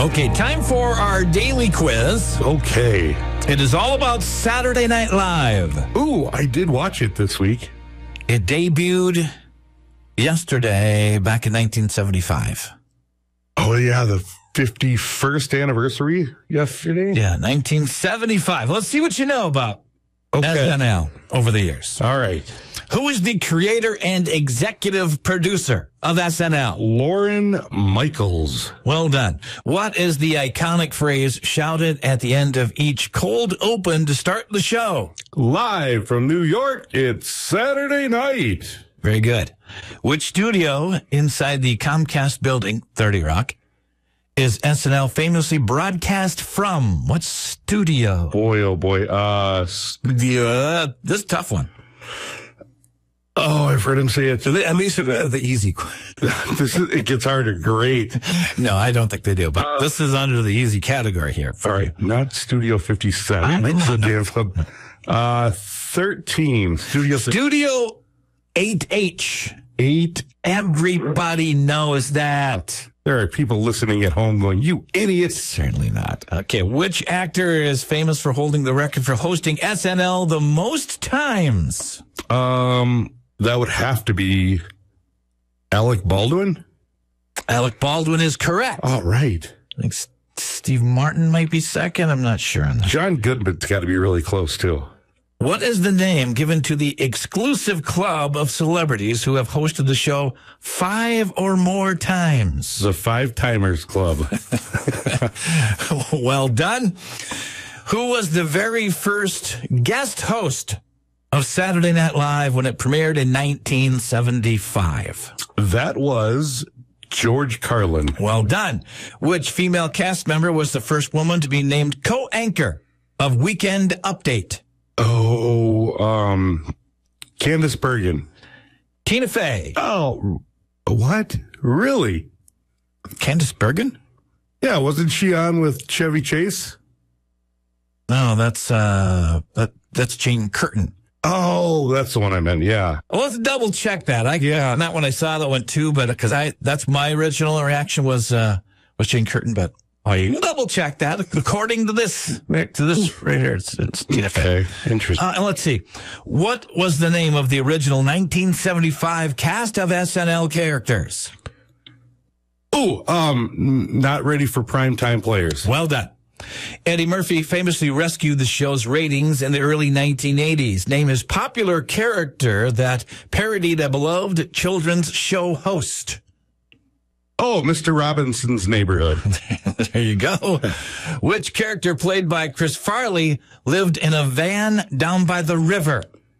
Okay, time for our daily quiz. Okay. It is all about Saturday Night Live. Ooh, I did watch it this week. It debuted yesterday, back in 1975. Oh, yeah, the 51st anniversary yesterday? Yeah, 1975. Let's see what you know about SNL over the years. All right. Who is the creator and executive producer of SNL? Lorne Michaels. Well done. What is the iconic phrase shouted at the end of each cold open to start the show? Live from New York, it's Saturday night. Very good. Which studio inside the Comcast building, 30 Rock, is SNL famously broadcast from? What studio? Boy, oh boy. This is a tough one. Oh, I've heard him say it. At least the easy. It gets harder. Great. No, I don't think they do, but this is under the easy category here. All right. Not Studio 57. That's a damn club. 13. Studio 8H. 8. Everybody knows that. There are people listening at home going, you idiots. Certainly not. Okay, which actor is famous for holding the record for hosting SNL the most times? That would have to be Alec Baldwin. Alec Baldwin is correct. All right. I think Steve Martin might be second. I'm not sure on that. John Goodman's got to be really close, too. What is the name given to the exclusive club of celebrities who have hosted the show 5 or more times? The 5-Timers Club. Well done. Who was the very first guest host of Saturday Night Live when it premiered in 1975? That was George Carlin. Well done. Which female cast member was the first woman to be named co-anchor of Weekend Update? Oh, Candace Bergen. Tina Fey. Oh, what? Really? Candace Bergen? Yeah, wasn't she on with Chevy Chase? No, that's Jane Curtin. Oh, that's the one I meant. Yeah. Well, let's double check that. Not when I saw that one too, but because that's my original reaction was Jane Curtin, but I double check that according to this right here. It's Tina Fey. Okay, interesting. And let's see. What was the name of the original 1975 cast of SNL characters? Oh, not ready for primetime players. Well done. Eddie Murphy famously rescued the show's ratings in the early 1980s. Name his popular character that parodied a beloved children's show host. Oh, Mr. Robinson's Neighborhood. There you go. Which character played by Chris Farley lived in a van down by the river?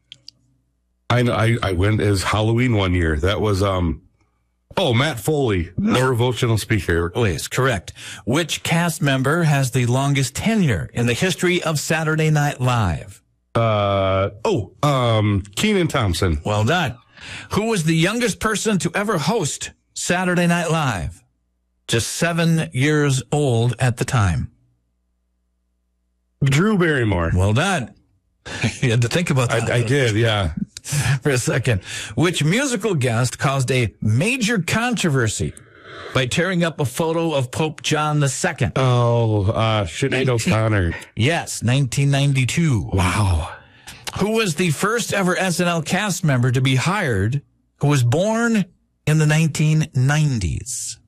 I went as Halloween one year. That was, Matt Foley, motivational speaker. Please, correct. Which cast member has the longest tenure in the history of Saturday Night Live? Kenan Thompson. Well done. Who was the youngest person to ever host Saturday Night Live? Just 7 years old at the time. Drew Barrymore. Well done. You had to think about that. I did, yeah. For a second. Which musical guest caused a major controversy by tearing up a photo of Pope John II? Oh, Sinead O'Connor. Yes, 1992. Wow. Who was the first ever SNL cast member to be hired who was born in the 1990s?